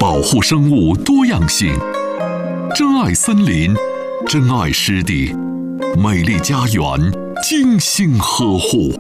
保护生物多样性，珍爱森林，珍爱湿地，美丽家园精心呵护。